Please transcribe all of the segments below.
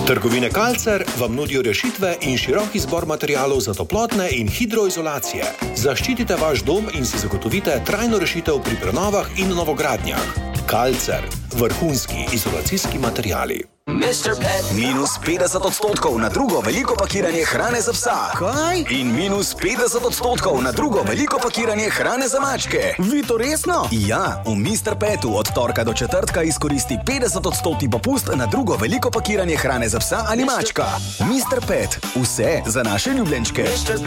Trgovine Kalcer vam nudijo rešitve in širok izbor materialov za toplotne in hidroizolacije. Zaščitite vaš dom in si zagotovite trajno rešitev pri prenovah in novogradnjah. Kalcer, vrhunski izolacijski materiali. Minus 50% na drugo veliko pakiranje hrane za psa. Kaj? In minus 50% na drugo veliko pakiranje hrane za mačke. Vi to resno? Ja, v Mr. Petu od torka do četrtka izkoristi 50% popust na drugo veliko pakiranje hrane za psa ali mačka. Mr. Pet, vse za naše ljubljenčke.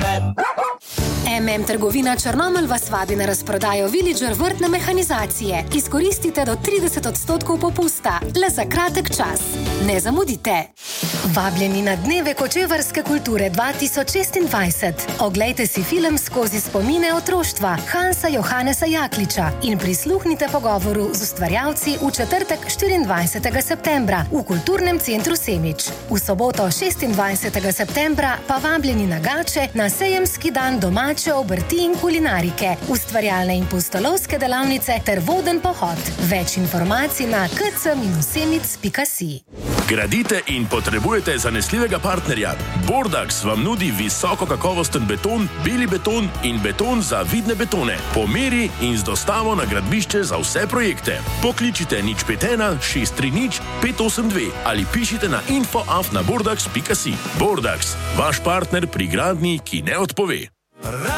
Trgovina Črnomelj vas vabi na razprodajo Villager vrtne mehanizacije. Izkoristite do 30% popusta, le za kratek čas. Ne zamudite. Vabljeni na Dneve kočevarske kulture 2026. Oglejte si film Skozi spomine otroštva Hansa Johannesa Jakliča in prisluhnite pogovoru z ustvarjalci v četrtek 24. septembra v Kulturnem centru Semič. V soboto 26. septembra pa vabljeni na Gače na sejemski dan domače obrti in kulinarike, ustvarjalne in pustolovske delavnice ter voden pohod. Več informacij na kc-semic.si. Gradite in potrebujete zanesljivega partnerja? Bordax vam nudi visoko kakovosten beton, beli beton in beton za vidne betone. Po meri in z dostavo na gradbišče za vse projekte. Pokličite 051 630 582 ali pišite na info@bordax.si. Bordax, vaš partner pri gradnji, ki ne odpove.